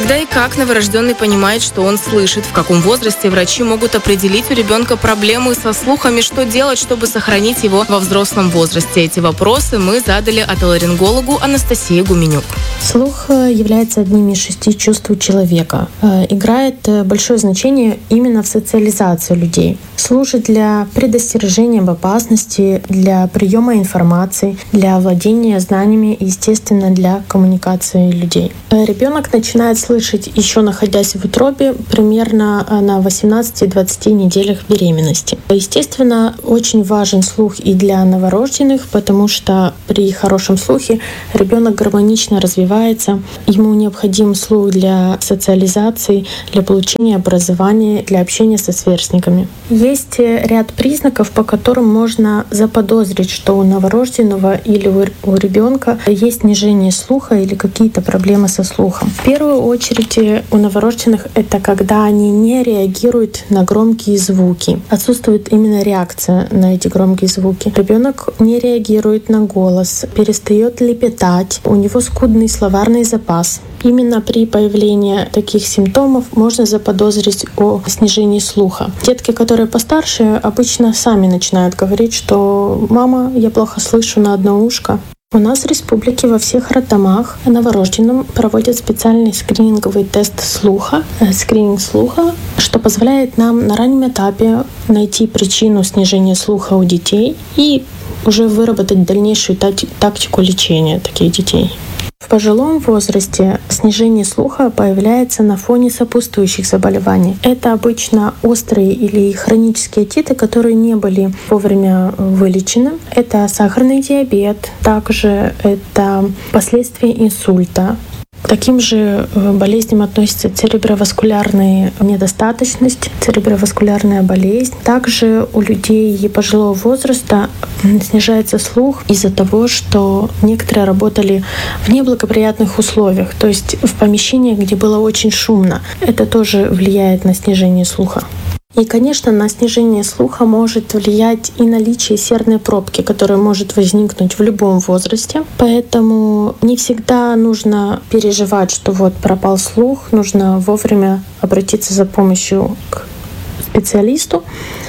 Когда и как новорожденный понимает, что он слышит, в каком возрасте врачи могут определить у ребенка проблемы со слухом и что делать, чтобы сохранить его во взрослом возрасте. Эти вопросы мы задали отоларингологу Анастасии Гуменюк. Слух является одним из 6 чувств человека. Играет большое значение именно в социализации людей. Служит для предостережения об опасности, для приема информации, для владения знаниями и, естественно, для коммуникации людей. Ребенок начинает слышать, еще находясь в утробе, примерно на 18-20 неделях беременности. Естественно, очень важен слух и для новорожденных, потому что при хорошем слухе ребенок гармонично развивается. Ему необходим слух для социализации, для получения образования, для общения со сверстниками. Есть ряд признаков, по которым можно заподозрить, что у новорожденного или у ребенка есть снижение слуха или какие-то проблемы со слухом. В первую очередь у новорожденных это когда они не реагируют на громкие звуки. Отсутствует именно реакция на эти громкие звуки. Ребенок не реагирует на голос, перестает лепетать, у него скудный словарный запас. Именно при появлении таких симптомов можно заподозрить о снижении слуха. Детки, которые постарше, обычно сами начинают говорить, что «мама, я плохо слышу на одно ушко». У нас в республике во всех роддомах новорожденным проводят специальный скрининговый тест слуха, скрининг слуха, что позволяет нам на раннем этапе найти причину снижения слуха у детей и уже выработать дальнейшую тактику лечения таких детей. В пожилом возрасте снижение слуха появляется на фоне сопутствующих заболеваний. Это обычно острые или хронические отиты, которые не были вовремя вылечены. Это сахарный диабет, также это последствия инсульта. К таким же болезням относится цереброваскулярная недостаточность, цереброваскулярная болезнь. Также у людей пожилого возраста снижается слух из-за того, что некоторые работали в неблагоприятных условиях, то есть в помещениях, где было очень шумно. Это тоже влияет на снижение слуха. И, конечно, на снижение слуха может влиять и наличие серной пробки, которая может возникнуть в любом возрасте. Поэтому не всегда нужно переживать, что вот пропал слух. Нужно вовремя обратиться за помощью к специалисту,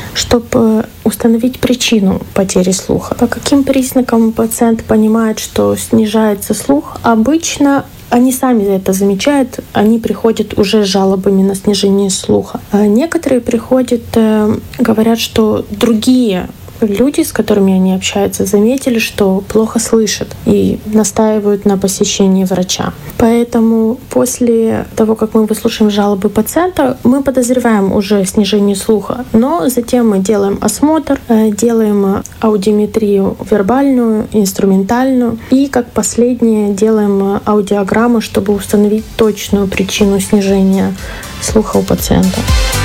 чтобы установить причину потери слуха. По каким признакам пациент понимает, что снижается слух? Обычно они сами это замечают, они приходят уже с жалобами на снижение слуха. Некоторые приходят, говорят, что другие люди, с которыми они общаются, заметили, что плохо слышат и настаивают на посещении врача. Поэтому после того, как мы выслушаем жалобы пациента, мы подозреваем уже снижение слуха, но затем мы делаем осмотр, делаем аудиометрию вербальную, инструментальную и как последнее делаем аудиограмму, чтобы установить точную причину снижения слуха у пациента.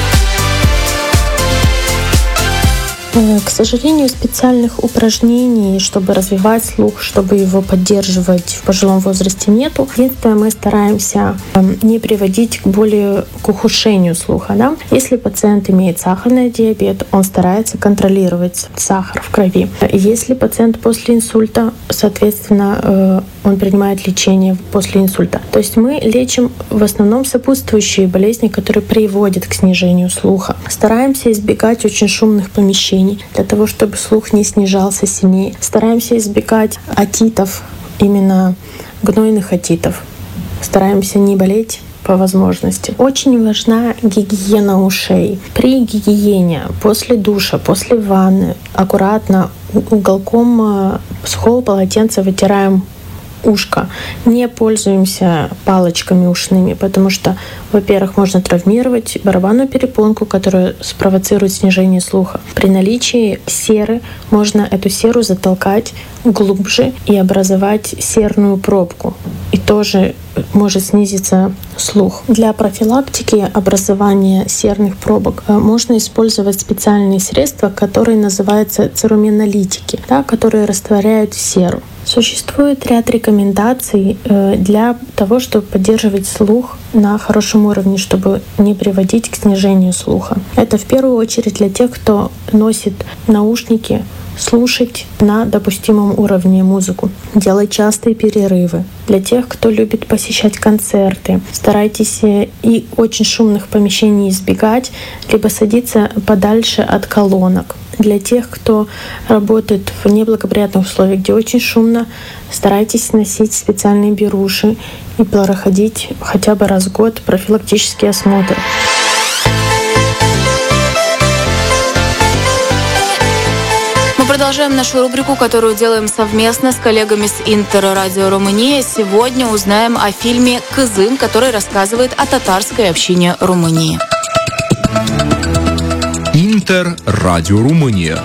К сожалению, специальных упражнений, чтобы развивать слух, чтобы его поддерживать в пожилом возрасте, нету. Единственное, мы стараемся не приводить к ухудшению слуха. Да? Если пациент имеет сахарный диабет, он старается контролировать сахар в крови. Если пациент после инсульта, соответственно, он принимает лечение после инсульта. То есть мы лечим в основном сопутствующие болезни, которые приводят к снижению слуха. Стараемся избегать очень шумных помещений для того, чтобы слух не снижался сильнее. Стараемся избегать отитов, именно гнойных отитов. Стараемся не болеть по возможности. Очень важна гигиена ушей. При гигиене после душа, после ванны аккуратно уголком сухого полотенца вытираем ушко. Не пользуемся палочками ушными, потому что, во-первых, можно травмировать барабанную перепонку, которая спровоцирует снижение слуха. При наличии серы можно эту серу затолкать глубже и образовать серную пробку. И тоже может снизиться слух. Для профилактики образования серных пробок можно использовать специальные средства, которые называются церуменолитики, которые растворяют серу. Существует ряд рекомендаций для того, чтобы поддерживать слух на хорошем уровне, чтобы не приводить к снижению слуха. Это в первую очередь для тех, кто носит наушники слушать на допустимом уровне музыку, делать частые перерывы. Для тех, кто любит посещать концерты, старайтесь и очень шумных помещений избегать, либо садиться подальше от колонок. Для тех, кто работает в неблагоприятных условиях, где очень шумно, старайтесь носить специальные беруши и проходить хотя бы раз в год профилактический осмотр. Мы продолжаем нашу рубрику, которую делаем совместно с коллегами с Интер-Радио Румыния. Сегодня узнаем о фильме «Кызым», который рассказывает о татарской общине Румынии. Интер-Радио Румыния.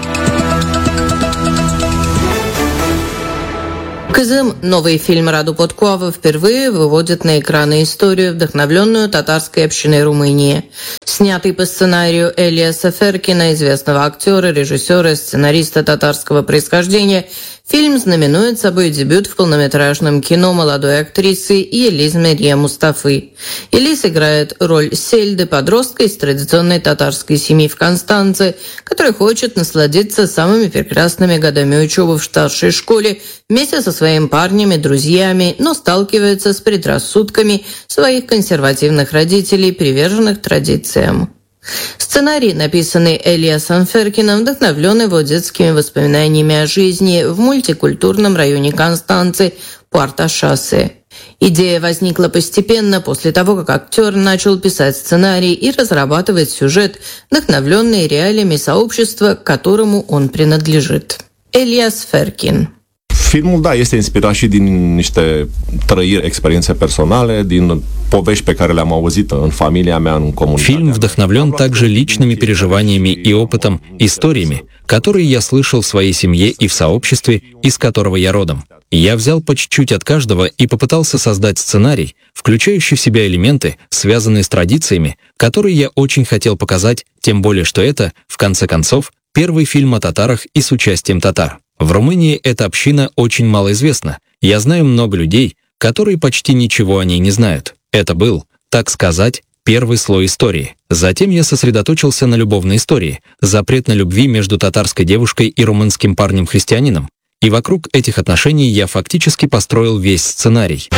«Кызым», новый фильм Раду Подкова, впервые выводит на экраны историю, вдохновленную татарской общиной Румынии. Снятый по сценарию Элиаса Феркина, известного актера, режиссера и сценариста татарского происхождения, фильм знаменует собой дебют в полнометражном кино молодой актрисы Елиз Мерия Мустафы. Елиз играет роль Сельды, подростка из традиционной татарской семьи в Констанце, который хочет насладиться самыми прекрасными годами учебы в старшей школе вместе со своими парнями, друзьями, но сталкивается с предрассудками своих консервативных родителей, приверженных традициям. Сценарий, написанный Элиасом Феркиным, вдохновлен его детскими воспоминаниями о жизни в мультикультурном районе Констанцы Парташасы. Идея возникла постепенно после того, как актер начал писать сценарий и разрабатывать сюжет, вдохновленный реалиями сообщества, к которому он принадлежит. Elias Ferkin. Filmul, da, este inspirat și din niște trăiri, experiențe personale, din povești pe care le-am auzit în familia mea, în comunitate. Фильм вдохновлен также личными переживаниями и опытом, историями, которые я слышал в своей семье и в сообществе, из которого я родом. Я взял по чуть-чуть от каждого и попытался создать сценарий, включающий в себя элементы, связанные с традициями, которые я очень хотел показать, тем более что это, в конце концов, первый фильм о татарах и с участием татар. В Румынии эта община очень малоизвестна. Я знаю много людей, которые почти ничего о ней не знают. Это был, так сказать, первый слой истории. Затем я сосредоточился на любовной истории, запрет на любви между татарской девушкой и румынским парнем-христианином. И вокруг этих отношений я фактически построил весь сценарий.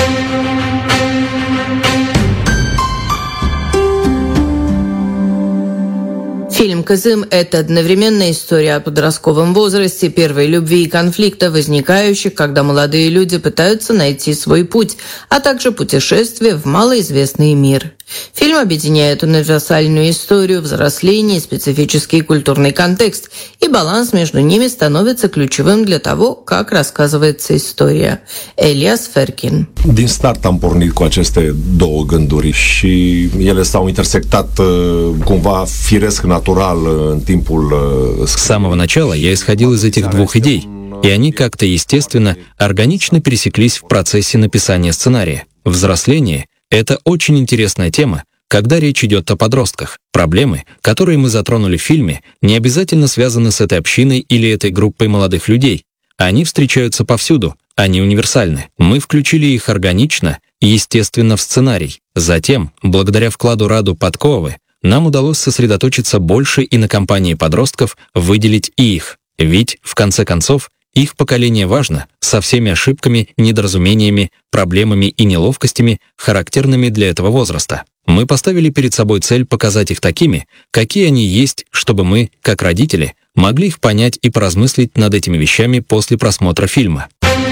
Фильм «Кызым» — это одновременная история о подростковом возрасте, первой любви и конфликта, возникающих, когда молодые люди пытаются найти свой путь, а также путешествие в малоизвестный мир. Фильм объединяет универсальную историю, взросление и специфический культурный контекст, и баланс между ними становится ключевым для того, как рассказывается история. Elias Ferkin. Din start am pornit cu aceste două gânduri și ele s-au intersectat cumva firesc natural în timpul... С самого начала я исходил из этих двух идей, и они как-то естественно, органично пересеклись в процессе написания сценария. Взросление — это очень интересная тема, когда речь идет о подростках. Проблемы, которые мы затронули в фильме, не обязательно связаны с этой общиной или этой группой молодых людей. Они встречаются повсюду, они универсальны. Мы включили их органично и естественно в сценарий. Затем, благодаря вкладу Раду Подковы, нам удалось сосредоточиться больше и на компании подростков, выделить и их. Ведь, в конце концов, их поколение важно, со всеми ошибками, недоразумениями, проблемами и неловкостями, характерными для этого возраста. Мы поставили перед собой цель показать их такими, какие они есть, чтобы мы, как родители, могли их понять и поразмыслить над этими вещами после просмотра фильма.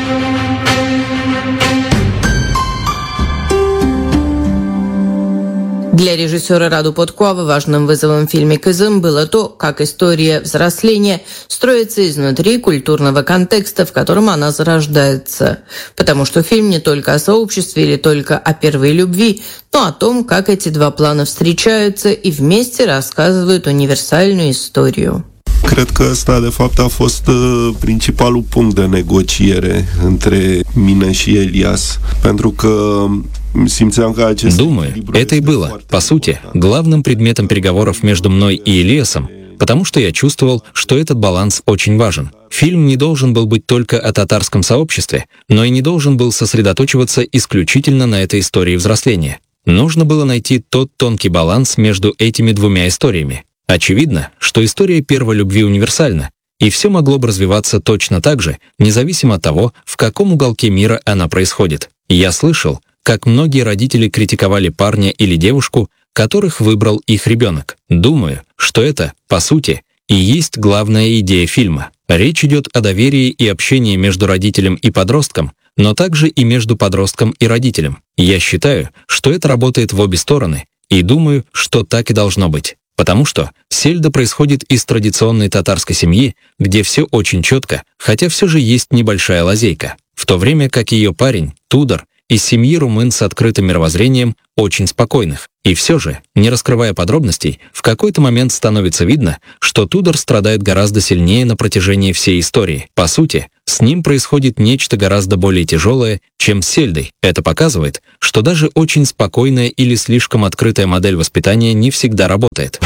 Для режиссера Раду Подкова важным вызовом в фильме «Кызым» было то, как история взросления строится изнутри культурного контекста, в котором она зарождается. Потому что фильм не только о сообществе или только о первой любви, но о том, как эти два плана встречаются и вместе рассказывают универсальную историю. Cred că ăsta, de fapt, a fost principalul punct de negociere între mine și Elias, pentru că simțeam că acest... Думаю, это и было, по сути, главным предметом переговоров между мной и Элиасом, потому что я чувствовал, что этот баланс очень важен. Фильм не должен был быть только о татарском сообществе, но и не должен был сосредоточиваться исключительно на этой истории взросления. Нужно было найти тот тонкий баланс между этими двумя историями. Очевидно, что история первой любви универсальна, и все могло бы развиваться точно так же, независимо от того, в каком уголке мира она происходит. Я слышал, как многие родители критиковали парня или девушку, которых выбрал их ребенок. Думаю, что это, по сути, и есть главная идея фильма. Речь идет о доверии и общении между родителем и подростком, но также и между подростком и родителем. Я считаю, что это работает в обе стороны, и думаю, что так и должно быть. Потому что Сельда происходит из традиционной татарской семьи, где все очень четко, хотя все же есть небольшая лазейка. В то время как ее парень, Тудор, из семьи румын с открытым мировоззрением, очень спокойных. И все же, не раскрывая подробностей, в какой-то момент становится видно, что Тудор страдает гораздо сильнее на протяжении всей истории. По сути, с ним происходит нечто гораздо более тяжелое, чем с Сельдой. Это показывает, что даже очень спокойная или слишком открытая модель воспитания не всегда работает.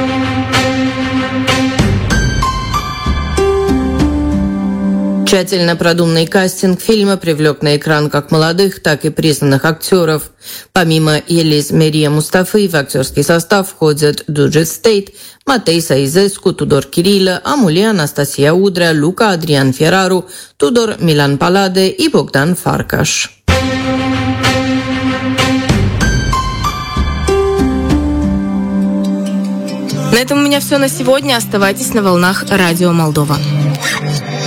Тщательно продуманный кастинг фильма привлек на экран как молодых, так и признанных актеров. Помимо Елиз Мерия Мустафы в актерский состав входят Дуджет Стейт, Матей Саизеску, Тудор Кирилла, Амулия Анастасия Удра, Лука Адриан Феррару, Тудор Милан Паладе и Богдан Фаркаш. На этом у меня все на сегодня. Оставайтесь на волнах Радио Молдова.